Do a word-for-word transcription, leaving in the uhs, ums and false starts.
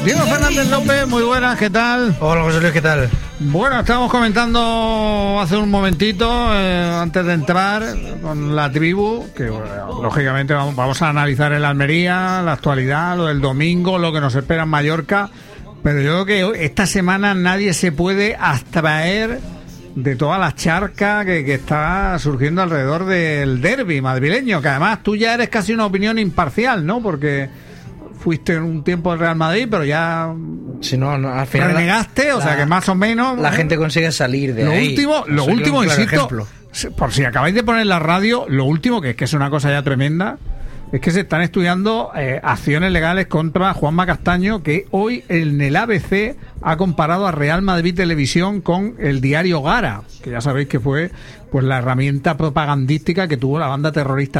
Diego Fernández López, muy buenas, ¿qué tal? Hola José Luis, ¿qué tal? Bueno, estábamos comentando hace un momentito, eh, antes de entrar con la tribu, que bueno, lógicamente vamos, vamos a analizar el Almería, la actualidad, lo del domingo, lo que nos espera en Mallorca, pero yo creo que esta semana nadie se puede abstraer de toda la charca que, que está surgiendo alrededor del derbi madrileño, que además tú ya eres casi una opinión imparcial, ¿no? Porque fuiste un tiempo del Real Madrid, pero ya si no, no, al final renegaste, o la, sea que más o menos la gente consigue salir de lo ahí. último, lo Soy último, un claro insisto, ejemplo. por si acabáis de poner la radio, lo último, que es que es una cosa ya tremenda, es que se están estudiando eh, acciones legales contra Juanma Castaño, que hoy en el A B C ha comparado a Real Madrid Televisión con el diario Gara, que ya sabéis que fue pues la herramienta propagandística que tuvo la banda terrorista